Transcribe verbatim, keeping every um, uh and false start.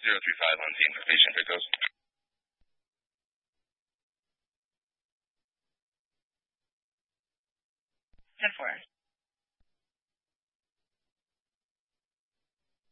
zero three five on team completion, good goes. ten four.